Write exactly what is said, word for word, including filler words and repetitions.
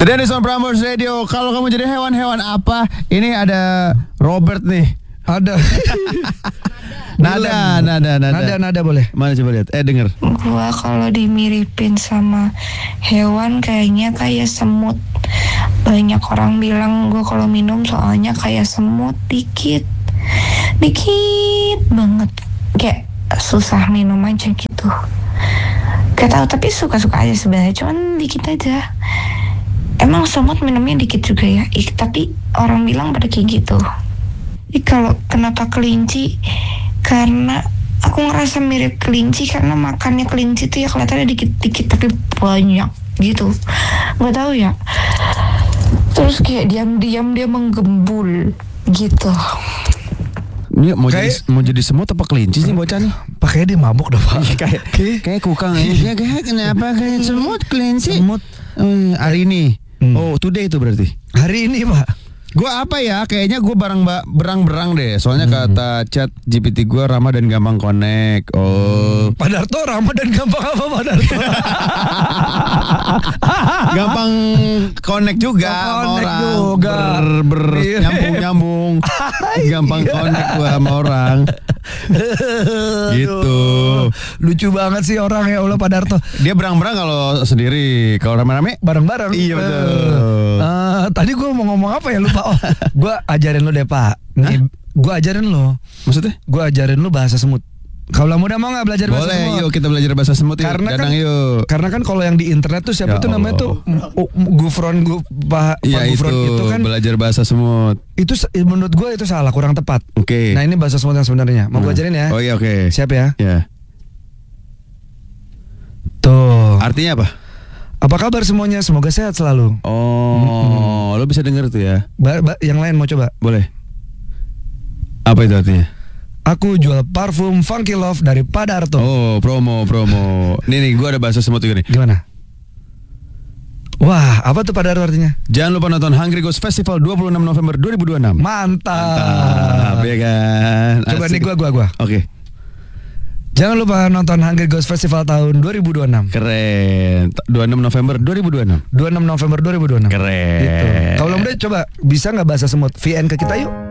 Dennis on Prambors Radio. Kalau kamu jadi hewan-hewan apa? Ini ada Robert nih. Ada. Nada, nada, nada. Nada, nada boleh. Mana coba lihat? Eh denger. Gua kalau dimiripin sama hewan kayaknya kayak semut. Banyak orang bilang gua kalau minum soalnya kayak semut dikit. Dikit banget. Kayak susah minum aja gitu. Gak tahu tapi suka-suka aja sebenarnya, cuman dikit aja. Emang semut minumnya dikit juga ya, Ik, tapi orang bilang pada kayak gitu. Ih, kalau kenapa kelinci? Karena aku ngerasa mirip kelinci karena makannya kelinci tuh ya kelihatannya dikit-dikit tapi banyak gitu. Gak tahu ya. Terus kayak diam-diam dia menggembul gitu. Ini mau Kayak- jadi mau jadi semut apa kelinci sih bocah nih? Pakainya dia mabuk dah Pak. kayak kayak kukang ya kayak kenapa kayak semut kelinci? Semut. Hmm, hari ini. Hmm. Oh, today itu berarti. Hari ini Pak. Gua apa ya? Kayaknya gue barang berang-berang deh. Soalnya kata chat G P T gue ramah dan gampang connect. Oh, Pak Darto ramah dan gampang apa Pak Darto? gampang connect juga Oh, sama connect orang. juga. Ber, ber Iya. nyambung-nyambung. gampang connect gue sama orang. Gitu. Lucu banget sih orang ya Allah Pak Darto. Dia berang-berang kalau sendiri. Kalau rame-rame Bareng-bareng. Iya, betul. Eh, tadi gue mau ngomong apa ya lupa. Oh, gue ajarin lu deh Pak. Nih, gue ajarin lu. maksudnya? Gue ajarin lu bahasa semut. Kalau muda mau nggak belajar bahasa Boleh, semut? yuk kita belajar bahasa semut yuk. Karena Dadang kan, yuk. karena kan kalau yang di internet tuh siapa Ya tuh namanya tuh Allah. M- M- Gufron Gu, Pak Pak Iya itu, Gufron itu kan belajar bahasa semut. itu se- menurut gue itu salah, kurang tepat. Oke. Nah ini bahasa semut yang sebenarnya. Mau gue Nah. ajarin ya? Oh iya oke. Siap ya? Ya. Tuh. Artinya apa? Apa kabar semuanya? Semoga sehat selalu. Oh, lo bisa denger tuh ya? Ba- ba- yang lain mau coba? Boleh. Apa itu artinya? Aku jual parfum Funky Love dari Pak Darto. Oh, promo, promo. Nih nih, gua ada bahasa semut juga nih. Gimana? Wah, apa tuh Pak Darto artinya? Jangan lupa nonton Hungry Ghost Festival dua puluh enam November dua ribu dua puluh enam. Mantap. Mantap, ya kan? Coba Asik. nih gua gua gua. Oke, Jangan lupa nonton Hungry Ghost Festival tahun dua ribu dua puluh enam. keren. dua puluh enam November dua ribu dua puluh enam. dua puluh enam November dua ribu dua puluh enam. Keren. Gitu. Kalau muda coba bisa nggak bahasa semut? V N ke kita yuk.